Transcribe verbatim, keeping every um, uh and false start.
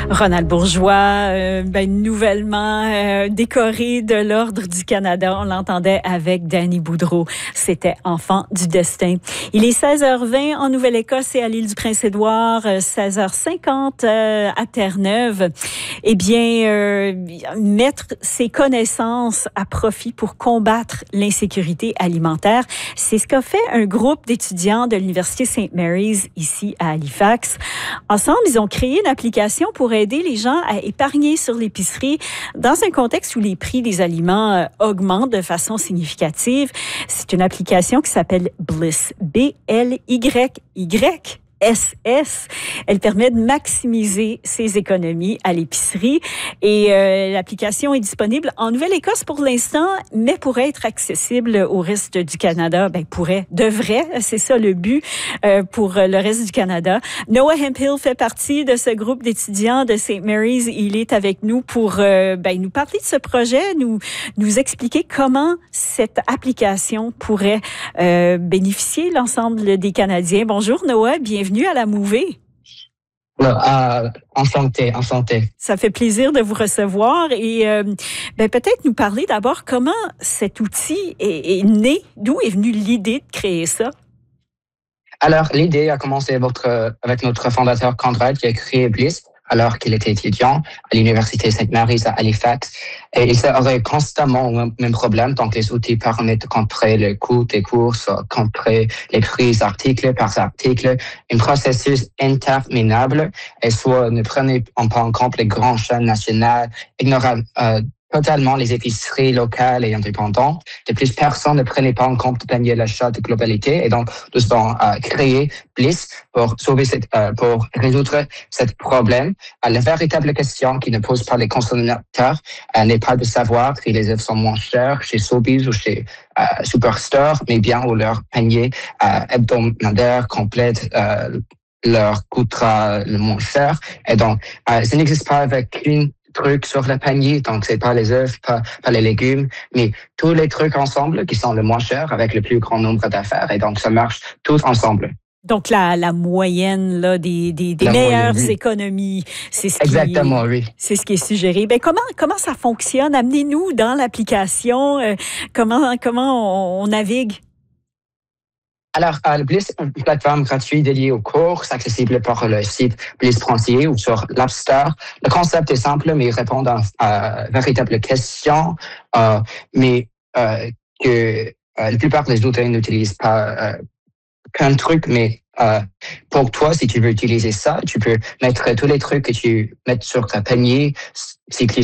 Ronald Bourgeois, euh, ben, nouvellement euh, décoré de l'Ordre du Canada. On l'entendait avec Danny Boudreau. C'était Enfant du destin. Il est seize heures vingt en Nouvelle-Écosse et à l'île du Prince-Édouard, seize heures cinquante euh, à Terre-Neuve. Eh bien, euh, mettre ses connaissances à profit pour combattre l'insécurité alimentaire, c'est ce qu'a fait un groupe d'étudiants de l'Université Saint Mary's ici à Halifax. Ensemble, ils ont créé une application pour aider les gens à épargner sur l'épicerie dans un contexte où les prix des aliments euh, augmentent de façon significative. C'est une application qui s'appelle Bliss, B L Y Y S S. Elle permet de maximiser ses économies à l'épicerie et euh, l'application est disponible en Nouvelle-Écosse pour l'instant, mais pourrait être accessible au reste du Canada. Ben, pourrait, devrait, c'est ça le but euh, pour le reste du Canada. Noah Hemphill fait partie de ce groupe d'étudiants de Saint Mary's. Il est avec nous pour euh, ben, nous parler de ce projet, nous, nous expliquer comment cette application pourrait euh, bénéficier l'ensemble des Canadiens. Bonjour Noah, bienvenue. Bienvenue à la Mouvée. Euh, enchanté, enchanté. Ça fait plaisir de vous recevoir et euh, ben, peut-être nous parler d'abord comment cet outil est, est né, d'où est venue l'idée de créer ça? Alors, l'idée a commencé votre, avec notre fondateur Conrad qui a créé Bliss alors qu'il était étudiant à l'Université Saint Mary's à Halifax. Et il aurait constamment le même problème. Donc, les outils permettent de comparer le coût des courses, comparer les prix article par article. Un processus interminable. Et soit ne prenez pas en compte les grandes chaînes nationales, ignorant euh, totalement les épiceries locales et indépendantes. De plus, personne ne prenait pas en compte de panier l'achat de globalité. Et donc, nous avons euh, créé Bliss pour sauver cette, euh, pour résoudre ce problème. Euh, la véritable question qui ne pose pas les consommateurs euh, n'est pas de savoir si les œufs sont moins chers chez Sobeys ou chez euh, Superstore, mais bien où leur panier euh, hebdomadaire complète euh, leur coûtera le moins cher. Et donc, euh, ça n'existe pas avec une trucs sur le panier, donc c'est pas les œufs, pas, pas les légumes, mais tous les trucs ensemble qui sont le moins chers avec le plus grand nombre d'affaires, et donc ça marche tous ensemble. Donc la, la moyenne là, des, des, des meilleures moyenne, oui. économies, c'est ce Exactement, qui, oui. C'est ce qui est suggéré. Ben comment comment ça fonctionne? Amenez-nous dans l'application. Euh, comment comment on, on navigue? Alors, euh, Bliss est une plateforme gratuite dédiée aux cours, accessible par le site bliss point c a ou sur l'App Store. Le concept est simple, mais il répond à, à véritables questions, euh, mais euh, que euh, la plupart des outils n'utilisent pas euh, qu'un truc, mais euh, pour toi, si tu veux utiliser ça, tu peux mettre tous les trucs que tu mets sur ta panier, c'est